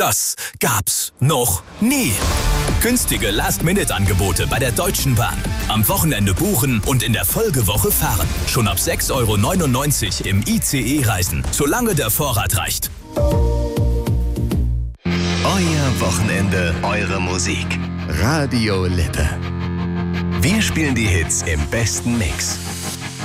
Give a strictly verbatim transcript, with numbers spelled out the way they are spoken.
Das gab's noch nie. Günstige Last-Minute-Angebote bei der Deutschen Bahn. Am Wochenende buchen und in der Folgewoche fahren. Schon ab sechs Euro neunundneunzig im I C E-Reisen, solange der Vorrat reicht. Euer Wochenende, eure Musik. Radio Lippe. Wir spielen die Hits im besten Mix.